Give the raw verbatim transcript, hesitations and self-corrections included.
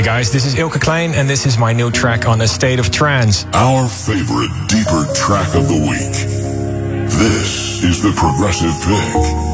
Hey guys, this is Ilke Klein and this is my new track on A State of Trance. Our favorite deeper track of the week. This is the Progressive Pick.